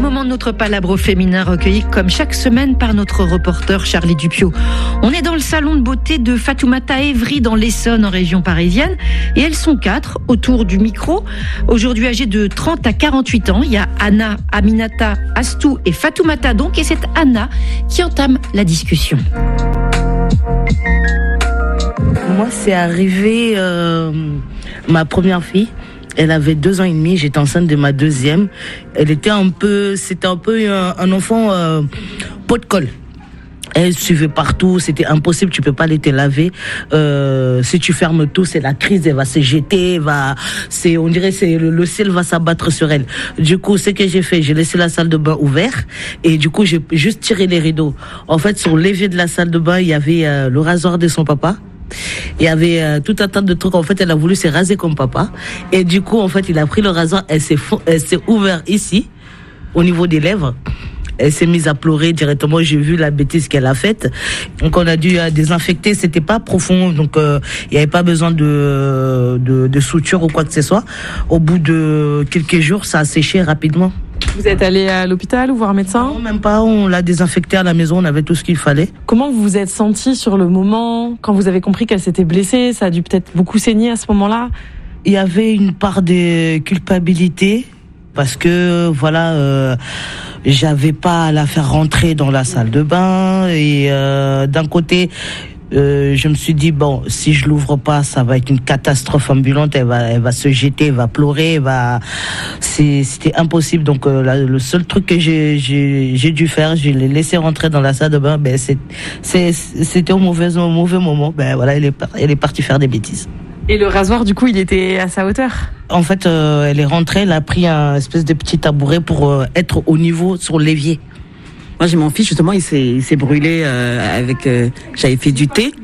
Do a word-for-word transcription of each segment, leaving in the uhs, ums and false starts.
moment de notre palabre féminin recueilli comme chaque semaine par notre reporter Charlie Dupiot. On est dans le salon de beauté de Fatoumata Evry dans l'Essonne en région parisienne et elles sont quatre autour du micro. Aujourd'hui âgées de trente à quarante-huit ans, il y a Anna, Aminata, Astou et Fatoumata donc et c'est Anna qui entame la discussion. Moi c'est arrivé euh, ma première fille. Elle avait deux ans et demi, j'étais enceinte de ma deuxième. Elle était un peu, c'était un peu un, un enfant euh, pot de colle. Elle suivait partout, c'était impossible, tu peux pas aller te laver. Euh, si tu fermes tout, c'est la crise, elle va se jeter, elle va, c'est, on dirait, c'est le, le ciel va s'abattre sur elle. Du coup, ce que j'ai fait, j'ai laissé la salle de bain ouverte et du coup, j'ai juste tiré les rideaux. En fait, sur l'évier de la salle de bain, il y avait euh, le rasoir de son papa. Il y avait euh, tout un tas de trucs. En fait, elle a voulu se raser comme papa. Et du coup, en fait, il a pris le rasoir. Elle s'est, elle s'est ouverte ici, au niveau des lèvres. Elle s'est mise à pleurer directement. J'ai vu la bêtise qu'elle a faite. Donc, on a dû euh, désinfecter. C'était pas profond. Donc, euh, il n'y avait pas besoin de, de, de suture ou quoi que ce soit. Au bout de quelques jours, ça a séché rapidement. Vous êtes allé à l'hôpital ou voir un médecin ? Non, même pas. On l'a désinfecté à la maison. On avait tout ce qu'il fallait. Comment vous vous êtes senti sur le moment, quand vous avez compris qu'elle s'était blessée ? Ça a dû peut-être beaucoup saigner à ce moment-là ? Il y avait une part de culpabilité parce que, voilà, euh, j'avais pas à la faire rentrer dans la salle de bain. Et euh, d'un côté... Euh, je me suis dit bon, si je l'ouvre pas, ça va être une catastrophe ambulante. Elle va, elle va se jeter, elle va pleurer, elle va. C'est, c'était impossible. Donc euh, là, le seul truc que j'ai, j'ai, j'ai dû faire, je l'ai laissé rentrer dans la salle de bain. Ben c'est, c'est, c'était au mauvais, au mauvais moment. Ben voilà, elle est, elle est partie faire des bêtises. Et le rasoir, du coup, il était à sa hauteur ? En fait, euh, elle est rentrée, elle a pris un espèce de petit tabouret pour euh, être au niveau sur l'évier. Moi, j'ai mon fils, justement, il s'est, il s'est brûlé euh, avec... Euh, j'avais fait du thé.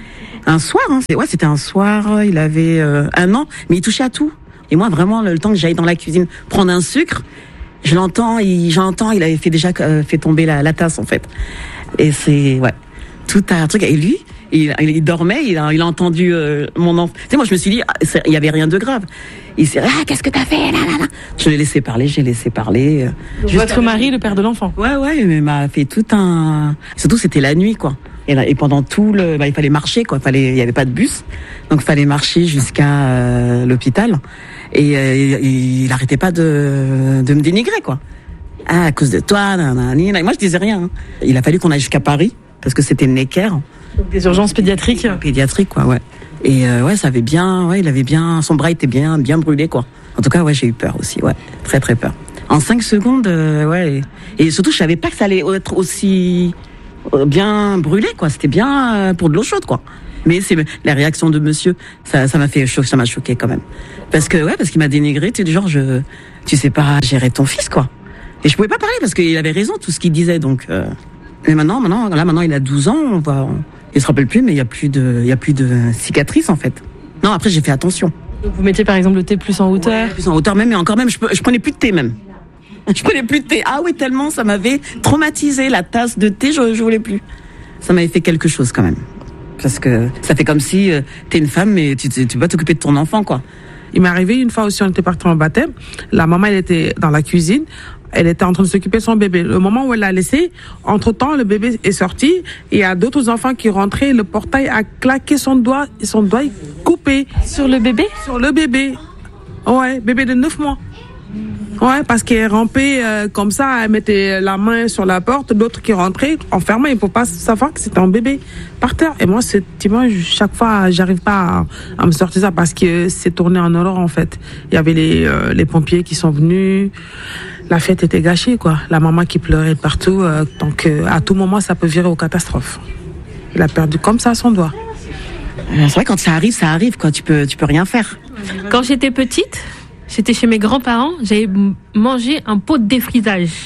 Un soir, hein, c'est, ouais, c'était un soir, il avait euh, un an, mais il touchait à tout. Et moi, vraiment, le, le temps que j'aille dans la cuisine prendre un sucre, je l'entends, il, j'entends, il avait fait déjà euh, fait tomber la, la tasse, en fait. Et c'est... Ouais, tout un truc. Et lui, il, il dormait, il a, il a entendu euh, mon enfant. Tu sais, moi, je me suis dit, ah, il y avait rien de grave. Il s'est dit, ah, qu'est-ce que t'as fait là, là, là. Je l'ai laissé parler, j'ai laissé parler. Votre mari, le père de l'enfant. Ouais, ouais, mais m'a fait tout un... Surtout, c'était la nuit, quoi. Et, là, et pendant tout le... Bah, il fallait marcher, quoi. Il fallait... il y avait pas de bus. Donc, il fallait marcher jusqu'à euh, l'hôpital. Et euh, il arrêtait pas de... de me dénigrer, quoi. Ah, à cause de toi, nanani. Et moi, je disais rien. Hein. Il a fallu qu'on aille jusqu'à Paris, parce que c'était le Necker. Donc, des urgences pédiatriques. Pédiatriques, quoi, ouais. Et euh, ouais, ça avait bien, ouais, il avait bien, son bras était bien, bien brûlé, quoi. En tout cas, ouais, j'ai eu peur aussi, ouais, très très peur. En cinq secondes, euh, ouais, et surtout, je savais pas que ça allait être aussi euh, bien brûlé, quoi. C'était bien euh, pour de l'eau chaude, quoi. Mais c'est la réaction de monsieur, ça, ça m'a fait choquer, ça m'a choqué quand même, parce que ouais, parce qu'il m'a dénigré, tu sais, du genre, je, tu sais pas gérer ton fils, quoi. Et je pouvais pas parler parce qu'il avait raison, tout ce qu'il disait, donc. Euh... Mais maintenant, maintenant, là, maintenant, il a douze ans, on va. On... Il se rappelle plus, mais il y a plus de, il y a plus de cicatrices en fait. Non, après j'ai fait attention. Donc vous mettiez par exemple le thé plus en hauteur. Ouais, plus en hauteur même, mais encore même, je, je prenais plus de thé même. Je prenais plus de thé. Ah oui, tellement ça m'avait traumatisé la tasse de thé, je, je voulais plus. Ça m'avait fait quelque chose quand même, parce que ça fait comme si euh, t'es une femme, mais tu, tu, tu vas t'occuper de ton enfant, quoi. Il m'est arrivé une fois aussi, on était partis en baptême. La maman, elle était dans la cuisine. Elle était en train de s'occuper de son bébé. Le moment où elle l'a laissé, entre-temps, le bébé est sorti. Il y a d'autres enfants qui rentraient. Le portail a claqué son doigt et son doigt est coupé. Sur le bébé ? Sur le bébé. Ouais, bébé de neuf mois. Ouais, parce qu'elle rampait euh, comme ça, elle mettait la main sur la porte, d'autres qui rentraient, enfermés, il ne faut pas savoir que c'était un bébé par terre. Et moi, c'est, chaque fois, j'arrive pas à, à me sortir ça parce que c'est tourné en horreur, en fait. Il y avait les, euh, les pompiers qui sont venus, la fête était gâchée, quoi. La maman qui pleurait partout, euh, donc euh, à tout moment, ça peut virer aux catastrophes. Il a perdu comme ça son doigt. C'est vrai, quand ça arrive, ça arrive, quoi. Tu peux, tu peux rien faire. Quand j'étais petite, j'étais chez mes grands-parents, j'avais mangé un pot de défrisage.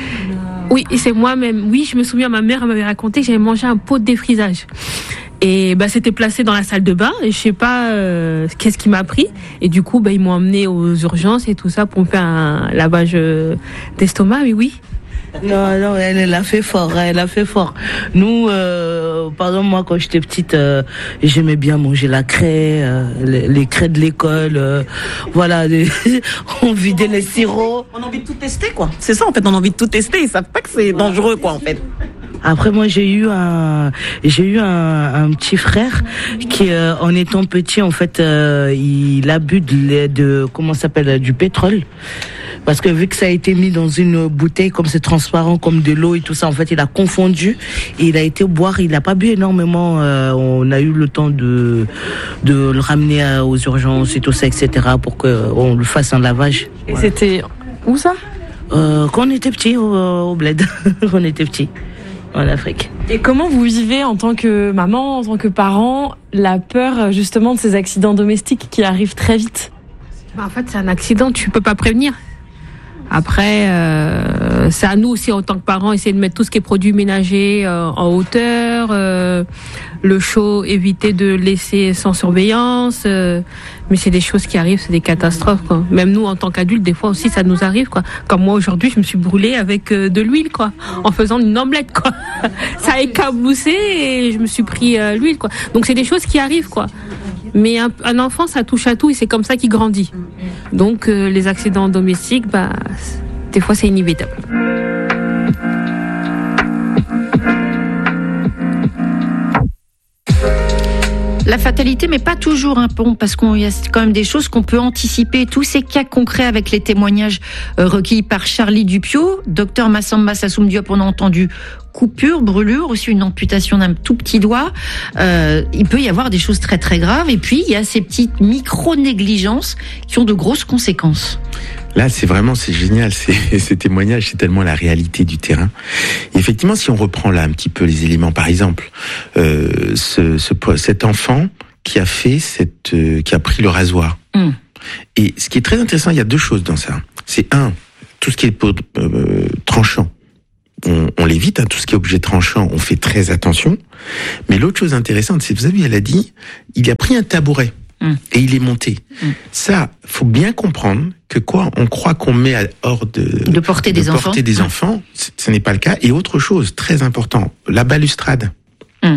Oui, c'est moi-même. Oui, je me souviens, ma mère m'avait raconté que j'avais mangé un pot de défrisage. Et bah, c'était placé dans la salle de bain. Et je sais pas euh, qu'est-ce qui m'a pris. Et du coup, bah, ils m'ont emmené aux urgences et tout ça pour me faire un lavage d'estomac. Mais oui. Non, non, elle, elle a fait fort, elle a fait fort. Nous, euh, par exemple, moi, quand j'étais petite, euh, j'aimais bien manger la craie, euh, les, les craies de l'école, euh, voilà, les, on vidait les sirops. On a envie de tout tester, quoi. C'est ça, en fait, on a envie de tout tester. Ils savent pas que c'est dangereux, quoi, en fait. Après, moi, j'ai eu un, j'ai eu un, un petit frère qui, euh, en étant petit, en fait, euh, il a bu de, de comment ça s'appelle, du pétrole. Parce que vu que ça a été mis dans une bouteille, comme c'est transparent, comme de l'eau et tout ça, en fait, il a confondu et il a été boire. Il n'a pas bu énormément. Euh, on a eu le temps de de le ramener à, aux urgences et tout ça, et cetera, pour qu'on le fasse un lavage. Et voilà. C'était où ça euh, Quand on était petit, au, au bled, quand on était petit, en Afrique. Et comment vous vivez en tant que maman, en tant que parent, la peur justement de ces accidents domestiques qui arrivent très vite? Bah, en fait, c'est un accident, tu peux pas prévenir. Après, euh, c'est à nous aussi en tant que parents essayer de mettre tout ce qui est produits ménagers euh, en hauteur, euh, le chaud, éviter de laisser sans surveillance. Euh, mais c'est des choses qui arrivent, c'est des catastrophes, quoi. Même nous en tant qu'adultes, des fois aussi ça nous arrive, quoi. Comme moi aujourd'hui, je me suis brûlée avec euh, de l'huile, quoi, en faisant une omelette, quoi. Ça a éclaboussé et je me suis pris euh, l'huile, quoi. Donc c'est des choses qui arrivent, quoi. Mais un, un enfant, ça touche à tout et c'est comme ça qu'il grandit. Donc euh, les accidents domestiques, bah, des fois c'est inévitable. La fatalité, mais pas toujours un pont, parce qu'il y a quand même des choses qu'on peut anticiper. Tous ces cas concrets avec les témoignages recueillis par Charlie Dupiot, docteur Massamba Sassoum Diop, on a entendu coupure, brûlure, aussi une amputation d'un tout petit doigt. Euh, il peut y avoir des choses très très graves. Et puis, il y a ces petites micro-négligences qui ont de grosses conséquences. Là, c'est vraiment, c'est génial, c'est, ces témoignages, c'est tellement la réalité du terrain. Et effectivement, si on reprend là un petit peu les éléments, par exemple, euh, ce, ce, cet enfant qui a fait cette, euh, qui a pris le rasoir. Mm. Et ce qui est très intéressant, il y a deux choses dans ça. C'est un, tout ce qui est euh, tranchant. On, on l'évite, hein, tout ce qui est objet tranchant, on fait très attention. Mais l'autre chose intéressante, c'est, vous avez vu, elle a dit, il a pris un tabouret. Et il est monté. Mmh. Ça, faut bien comprendre que quoi, on croit qu'on met à hors de, de porter de des porter enfants. des mmh. enfants. Ce n'est pas le cas. Et autre chose, très important, la balustrade. Mmh.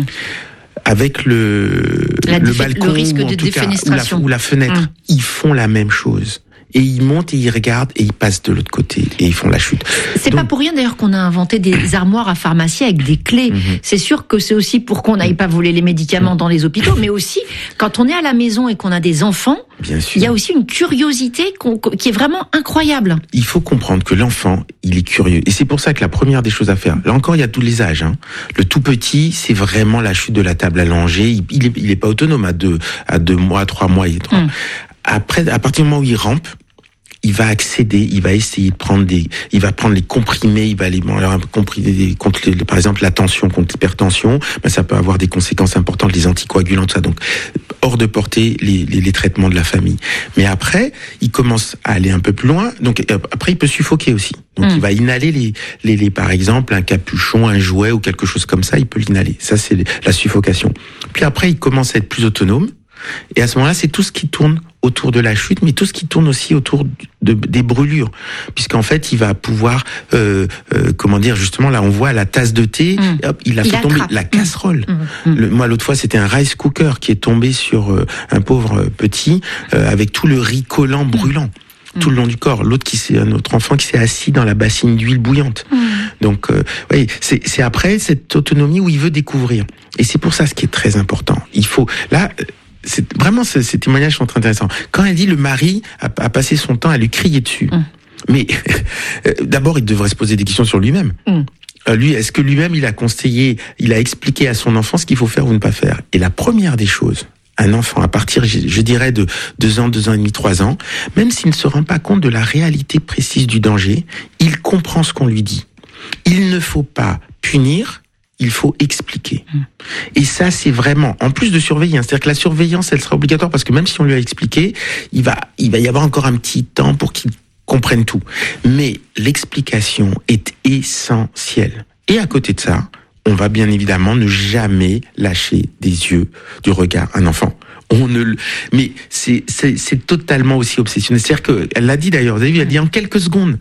Avec le, la le défa- balcon, le risque ou en de tout cas, défenestration. ou la, ou la fenêtre, mmh. ils font la même chose. Et ils montent et ils regardent et ils passent de l'autre côté et ils font la chute. C'est Donc, pas pour rien d'ailleurs qu'on a inventé des armoires à pharmacie avec des clés. Mm-hmm. C'est sûr que c'est aussi pour qu'on n'aille pas voler les médicaments dans les hôpitaux, mais aussi quand on est à la maison et qu'on a des enfants, bien sûr. Il y a aussi une curiosité qu'on, qui est vraiment incroyable. Il faut comprendre que l'enfant, il est curieux. Et c'est pour ça que la première des choses à faire, là encore, il y a tous les âges. Hein. Le tout petit, c'est vraiment la chute de la table allongée. Il, il, est, il est pas autonome à deux, à deux mois, trois mois et trois. Mm. Après, à partir du moment où il rampe, il va accéder, il va essayer de prendre des, il va prendre les comprimés, il va aller alors comprimés contre les, par exemple la tension, contre l'hypertension, ben ça peut avoir des conséquences importantes, les anticoagulants, tout ça. Donc hors de portée les, les, les traitements de la famille. Mais après, il commence à aller un peu plus loin. Donc après, il peut suffoquer aussi. Donc mmh. il va inhaler les, les, les, par exemple, un capuchon, un jouet ou quelque chose comme ça, il peut l'inhaler. Ça c'est la suffocation. Puis après, il commence à être plus autonome. Et à ce moment-là, c'est tout ce qui tourne autour de la chute, mais tout ce qui tourne aussi autour de, des brûlures, puisqu'en fait, il va pouvoir, euh, euh, comment dire, justement, là, on voit la tasse de thé, mmh. hop, il a il fait attrape. tomber la casserole. Mmh. Mmh. Le, moi, l'autre fois, c'était un rice cooker qui est tombé sur euh, un pauvre petit euh, avec tout le riz collant brûlant. Mmh. Tout le long du corps. L'autre qui c'est un autre enfant qui s'est assis dans la bassine d'huile bouillante. Mmh. Donc, euh, oui, c'est, c'est après cette autonomie où il veut découvrir. Et c'est pour ça ce qui est très important. Il faut là. C'est vraiment ces, ces témoignages sont très intéressants. Quand elle dit le mari a, a passé son temps à lui crier dessus, mmh. mais euh, d'abord il devrait se poser des questions sur lui-même. Mmh. Euh, lui, est-ce que lui-même il a conseillé, il a expliqué à son enfant ce qu'il faut faire ou ne pas faire? Et la première des choses, un enfant à partir, je, je dirais de deux ans, deux ans et demi, trois ans, même s'il ne se rend pas compte de la réalité précise du danger, il comprend ce qu'on lui dit. Il ne faut pas punir. Il faut expliquer. Et ça, c'est vraiment, en plus de surveiller, hein, c'est-à-dire que la surveillance, elle sera obligatoire parce que même si on lui a expliqué, il va, il va y avoir encore un petit temps pour qu'il comprenne tout. Mais l'explication est essentielle. Et à côté de ça, on va bien évidemment ne jamais lâcher des yeux, du regard, un enfant. On ne, mais c'est, c'est, c'est totalement aussi obsessionnel. C'est-à-dire qu'elle l'a dit d'ailleurs, vous avez vu, elle dit en quelques secondes. Mm.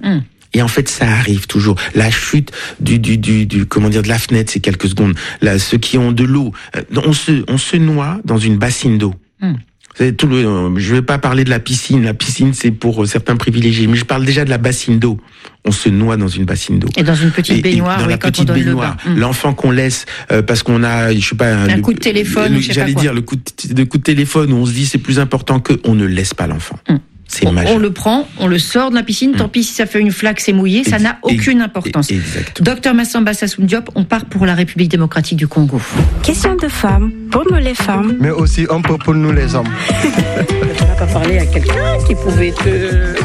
Et en fait, ça arrive toujours. La chute du, du, du, du comment dire, de la fenêtre, c'est quelques secondes. Là, ceux qui ont de l'eau, on se, on se noie dans une bassine d'eau. Hmm. C'est tout le, je vais pas parler de la piscine. La piscine, c'est pour certains privilégiés. Mais je parle déjà de la bassine d'eau. On se noie dans une bassine d'eau. Et dans une petite baignoire, et dans oui, la quand petite on donne baignoire. le bain. L'enfant qu'on laisse euh, parce qu'on a, je sais pas, un le, coup de téléphone, le, je sais j'allais pas quoi. dire le coup de, le coup de téléphone où on se dit c'est plus important que, on ne laisse pas l'enfant. Mm. C'est on, majeur. On le prend, on le sort de la piscine, mm. tant pis si ça fait une flaque, c'est mouillé, ça n'a aucune importance. Exact. Docteur Massamba Sassoum Diop, on part pour la République démocratique du Congo. Question de femmes, pour nous les femmes. Mais aussi un peu pour nous les hommes. Tu vas pas parler à quelqu'un qui pouvait te...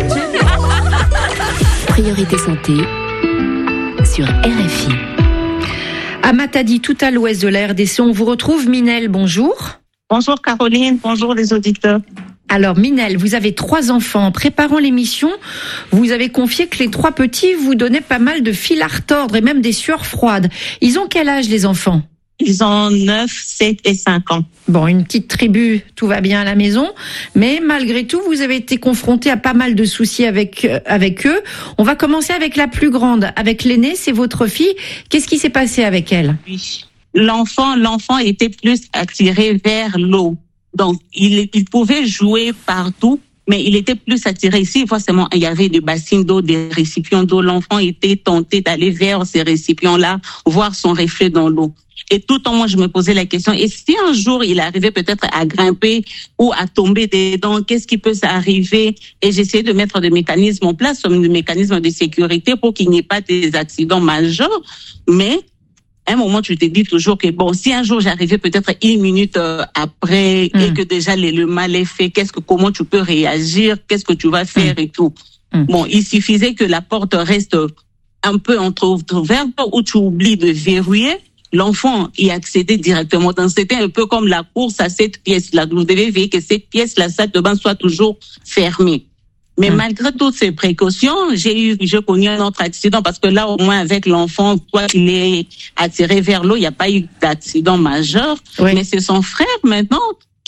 Priorité santé sur R F I. À Matadi, tout à l'ouest de la R D C, on vous retrouve. Minel, bonjour. Bonjour Caroline, bonjour les auditeurs. Alors Minel, vous avez trois enfants. En préparant l'émission, vous avez confié que les trois petits vous donnaient pas mal de fil à retordre et même des sueurs froides. Ils ont quel âge les enfants ? Ils ont neuf, sept et cinq ans. Bon, une petite tribu, tout va bien à la maison, mais malgré tout, vous avez été confronté à pas mal de soucis avec euh, avec eux. On va commencer avec la plus grande, avec l'aînée, c'est votre fille. Qu'est-ce qui s'est passé avec elle ? Oui. L'enfant, l'enfant était plus attiré vers l'eau. Donc, il, il pouvait jouer partout, mais il était plus attiré ici. Forcément, il y avait des bassines d'eau, des récipients d'eau. L'enfant était tenté d'aller vers ces récipients-là, voir son reflet dans l'eau. Et tout le temps, moi, je me posais la question, et si un jour il arrivait peut-être à grimper ou à tomber dedans, qu'est-ce qui peut s'arriver? Et j'essayais de mettre des mécanismes en place, comme des mécanismes de sécurité pour qu'il n'y ait pas des accidents majeurs. Mais à un moment, tu te dis toujours que bon, si un jour j'arrivais peut-être une minute euh, après mmh. et que déjà le, le mal est fait, qu'est-ce que, comment tu peux réagir? Qu'est-ce que tu vas faire mmh. et tout? Mmh. Bon, il suffisait que la porte reste un peu entrouverte ou tu oublies de verrouiller. L'enfant y accédait directement. Donc, c'était un peu comme la course à cette pièce-là. Vous devez veiller que cette pièce, la salle de bain, soit toujours fermée. Mais mmh. malgré toutes ces précautions, j'ai eu, j'ai connu un autre accident parce que là, au moins, avec l'enfant, quoi qu'il est attiré vers l'eau, il n'y a pas eu d'accident majeur. Oui. Mais c'est son frère, maintenant,